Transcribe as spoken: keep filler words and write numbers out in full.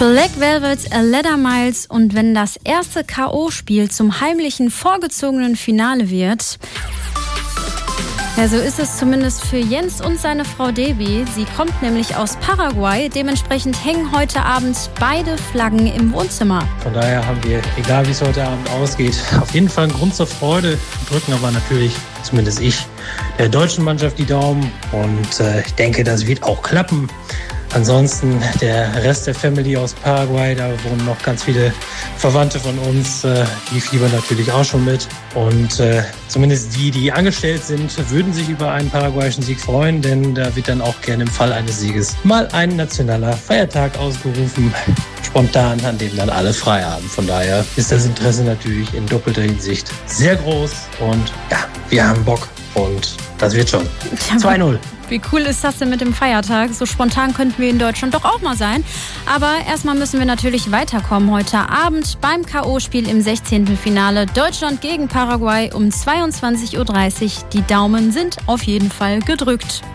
Black Velvet, Leather Miles, und wenn das erste K O-Spiel zum heimlichen vorgezogenen Finale wird. Ja, so ist es zumindest für Jens und seine Frau Debbie. Sie kommt nämlich aus Paraguay. Dementsprechend hängen heute Abend beide Flaggen im Wohnzimmer. Von daher haben wir, egal wie es heute Abend ausgeht, auf jeden Fall einen Grund zur Freude. Drücken aber natürlich, zumindest ich, der deutschen Mannschaft die Daumen. Und äh, ich denke, das wird auch klappen. Ansonsten der Rest der Family aus Paraguay, da wohnen noch ganz viele Verwandte von uns, äh, die fiebern natürlich auch schon mit. Und äh, zumindest die, die angestellt sind, würden sich über einen paraguayischen Sieg freuen, denn da wird dann auch gerne im Fall eines Sieges mal ein nationaler Feiertag ausgerufen, spontan, an dem dann alle frei haben. Von daher ist das Interesse natürlich in doppelter Hinsicht sehr groß und ja, wir haben Bock und das wird schon. zwei null. Wie cool ist das denn mit dem Feiertag? So spontan könnten wir in Deutschland doch auch mal sein. Aber erstmal müssen wir natürlich weiterkommen. Heute Abend beim K O-Spiel im sechzehnten Finale Deutschland gegen Paraguay um zweiundzwanzig Uhr dreißig. Die Daumen sind auf jeden Fall gedrückt.